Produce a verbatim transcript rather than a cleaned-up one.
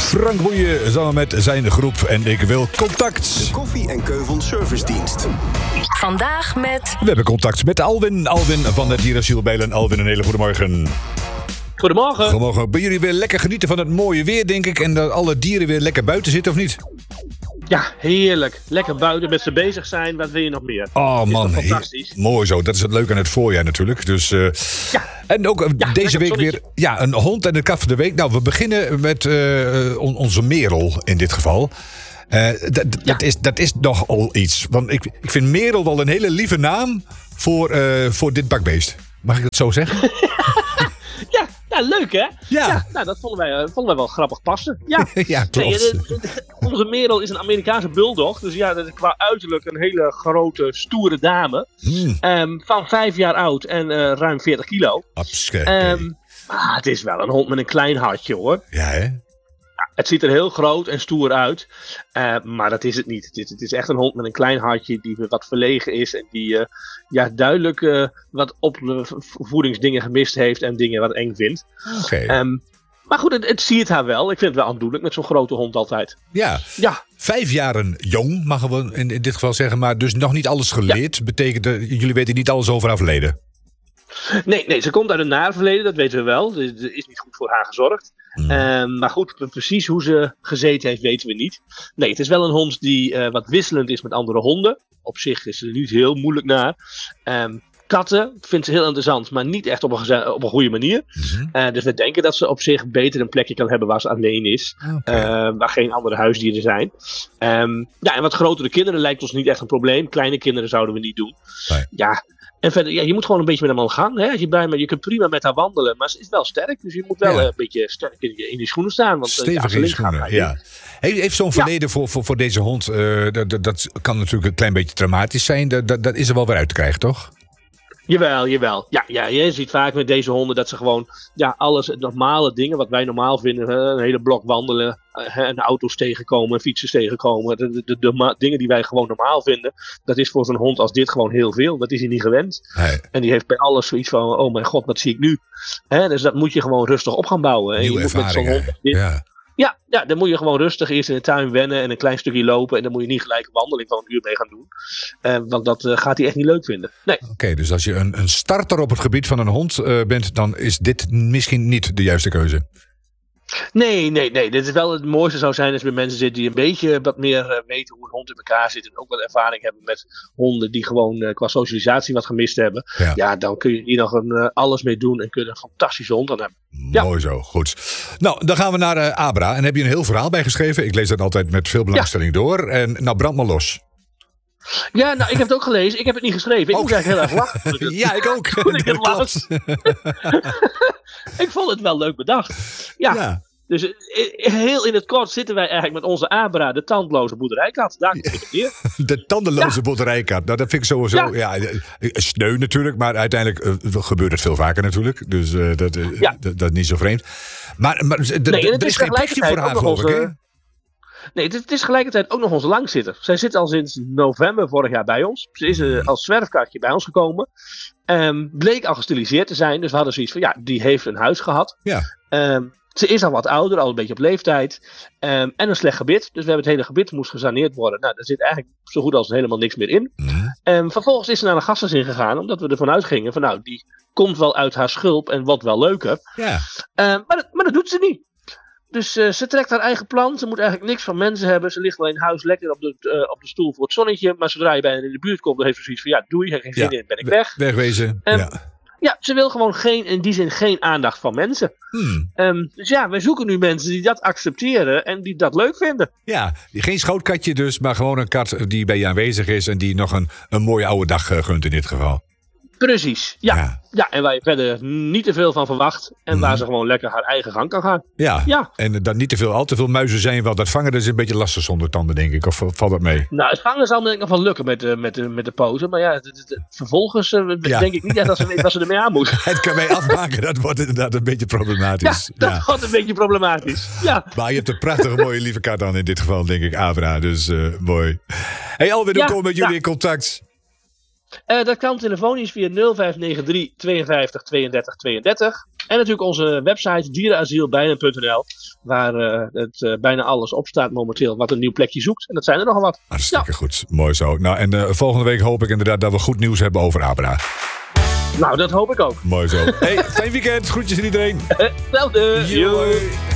Frank Boeien samen met zijn groep en ik wil contact. De Koffie en Keuvels Servicedienst. Vandaag met... We hebben contact met Alwin. Alwin van het dierasiel Bijlen. Alwin, een hele goede morgen. Goedemorgen. Goedemorgen. Ben jullie weer lekker genieten van het mooie weer, denk ik? En dat alle dieren weer lekker buiten zitten, of niet? Ja, heerlijk. Lekker buiten met ze bezig zijn. Wat wil je nog meer? Oh man, is fantastisch. He- mooi zo. Dat is het leuke aan het voorjaar natuurlijk. Dus, uh, ja. En ook uh, ja, deze week zonnetje. weer ja, een hond en een kat van de week. Nou, we beginnen met uh, on- onze Merel in dit geval. Uh, d- d- Ja. dat, is, dat is nogal iets. Want ik, ik vind Merel wel een hele lieve naam voor, uh, voor dit bakbeest. Mag ik dat zo zeggen? Ja, nou, leuk hè? Ja. Nou, dat vonden wij, uh, vonden wij wel grappig passen. Ja, Ja, klopt. Nee, de- de- de- onze Merel is een Amerikaanse bulldog. Dus ja, dat is qua uiterlijk een hele grote, stoere dame. Hmm. Um, van vijf jaar oud en uh, ruim veertig kilo. Absche- Um, ah, het is wel een hond met een klein hartje hoor. Ja, hè? Het ziet er heel groot en stoer uit, uh, maar dat is het niet. Het is, het is echt een hond met een klein hartje die wat verlegen is en die uh, ja, duidelijk uh, wat opvoedingsdingen gemist heeft en dingen wat eng vindt. Oké. Okay. Um, maar goed, het, het ziet haar wel. Ik vind het wel aandoenlijk met zo'n grote hond altijd. Ja. Ja. Vijf jaren jong, mogen we in, in dit geval zeggen, maar dus nog niet alles geleerd. Ja. Betekent dat jullie weten niet alles over haar verleden? Nee, nee, ze komt uit een naar verleden, dat weten we wel. Er is niet goed voor haar gezorgd. Hmm. Um, maar goed, precies hoe ze gezeten heeft, weten we niet. Nee, het is wel een hond die uh, wat wisselend is met andere honden. Op zich is ze er niet heel moeilijk naar. Um, katten vindt ze heel interessant, maar niet echt op een, geze- op een goede manier. Mm-hmm. Uh, dus we denken dat ze op zich beter een plekje kan hebben waar ze alleen is. Okay. Uh, waar geen andere huisdieren zijn. Um, ja, en wat grotere kinderen lijkt ons niet echt een probleem. Kleine kinderen zouden we niet doen. Nee. Ja. En verder, ja, je moet gewoon een beetje met hem aan de gang. Hè? Als je, bij me, je kunt prima met haar wandelen, maar ze is wel sterk. Dus je moet wel ja. een beetje sterk in je, in die schoenen staan. Want, Stevig ja, in je schoenen, gaat, ja. Heeft, heeft zo'n verleden ja. voor, voor, voor deze hond, uh, dat, dat kan natuurlijk een klein beetje traumatisch zijn. Dat, dat, dat is er wel weer uit te krijgen, toch? Jawel, jawel. Ja, ja, je ziet vaak met deze honden dat ze gewoon ja, alles, normale dingen wat wij normaal vinden, hè, een hele blok wandelen, hè, en auto's tegenkomen, fietsers tegenkomen, de, de, de, de dingen die wij gewoon normaal vinden, dat is voor zo'n hond als dit gewoon heel veel. Dat is hij niet gewend. Hey. En die heeft bij alles zoiets van, oh mijn god, wat zie ik nu? Hè, dus dat moet je gewoon rustig op gaan bouwen. En je moet met zo'n hond als dit, ja. Ja, ja, dan moet je gewoon rustig eerst in de tuin wennen en een klein stukje lopen. En dan moet je niet gelijk een wandeling van een uur mee gaan doen. Uh, want dat uh, gaat hij echt niet leuk vinden. Nee. Oké, okay, dus als je een, een starter op het gebied van een hond uh, bent, dan is dit misschien niet de juiste keuze. Nee, nee, nee. Dit is wel het mooiste zou zijn als er mensen zitten die een beetje wat meer uh, weten hoe een hond in elkaar zit. En ook wat ervaring hebben met honden die gewoon uh, qua socialisatie wat gemist hebben. Ja, ja dan kun je hier nog een, uh, alles mee doen en kun je een fantastische hond aan hebben. Ja. Mooi zo, goed. Nou, dan gaan we naar uh, Abra. En heb je een heel verhaal bijgeschreven. Ik lees dat altijd met veel belangstelling ja. door. En nou, brand maar los. Ja, nou, ik heb het ook gelezen. Ik heb het niet geschreven. Ik ook. moest eigenlijk heel erg lachen. Ja, ik ook. Toen ik het las. Ik vond het wel leuk bedacht. Ja. ja. Dus heel in het kort zitten wij eigenlijk met onze Abra, de tandloze boerderijkat. Daar komt het neer. De tandeloze ja. boerderijkat. Nou, dat vind ik sowieso ja. Ja, sneu natuurlijk, maar uiteindelijk uh, gebeurt het veel vaker natuurlijk. Dus uh, dat, uh, ja. dat, dat is niet zo vreemd. Maar, maar d- nee, d- er is geen plekje voor haar, geloof ik, hè? Nee, het is gelijkertijd ook nog onze langzitter. Zij zit al sinds november vorig jaar bij ons. Ze is uh, als zwerfkaartje bij ons gekomen. Um, bleek al gestiliseerd te zijn. Dus we hadden zoiets van, ja, die heeft een huis gehad. Ja. Um, Ze is al wat ouder, al een beetje op leeftijd. Um, en een slecht gebit. Dus we hebben het hele gebit moest gesaneerd worden. Nou, daar zit eigenlijk zo goed als helemaal niks meer in. Mm. Um, vervolgens is ze naar een gastgezin gegaan. Omdat we ervan uitgingen van nou, die komt wel uit haar schulp en wordt wel leuker. Ja. Um, maar, dat, maar dat doet ze niet. Dus uh, ze trekt haar eigen plan. Ze moet eigenlijk niks van mensen hebben. Ze ligt wel in huis lekker op de, uh, op de stoel voor het zonnetje. Maar zodra je bij haar in de buurt komt, dan heeft ze zoiets van ja, doei, ik heb geen zin ja. in, ben ik weg. Wegwezen, um, ja. Ja, ze wil gewoon geen, in die zin geen aandacht van mensen. Hmm. Um, dus ja, wij zoeken nu mensen die dat accepteren en die dat leuk vinden. Ja, geen schootkatje dus, maar gewoon een kat die bij je aanwezig is en die nog een, een mooie oude dag uh, gunt in dit geval. Precies, ja. ja. Ja, en waar je verder niet te veel van verwacht. En hmm. waar ze gewoon lekker haar eigen gang kan gaan. Ja, ja. En dan niet te veel, al te veel muizen zijn. Want dat vangen dat is een beetje lastig zonder tanden, denk ik. Of valt dat mee? Nou, het vangen zal denk ik nog wel lukken met, uh, met, de, met de poten. Maar ja, het, het, het, vervolgens uh, ja. denk ik niet echt dat ze weet wat ze ermee aan moet. Het kan mee afmaken, dat wordt inderdaad een beetje problematisch. Ja, dat ja. wordt een beetje problematisch. Ja. Maar je hebt een prachtige, mooie lieve kat aan in dit geval, denk ik, Abra. Dus uh, mooi. Hey Alwin, hoe ja, komen we met jullie ja. in contact? Uh, dat kan telefonisch via nul vijf negen drie, tweeënvijftig, tweeëndertig, tweeëndertig. En natuurlijk onze website dierenasiel bijlen punt n l. waar uh, het uh, bijna alles op staat momenteel, wat een nieuw plekje zoekt. En dat zijn er nogal wat. Hartstikke ja. goed, mooi zo. Nou, en uh, volgende week hoop ik inderdaad dat we goed nieuws hebben over Abra. Nou, dat hoop ik ook. Mooi zo. Hey, fijn weekend, groetjes aan iedereen. Hetzelfde.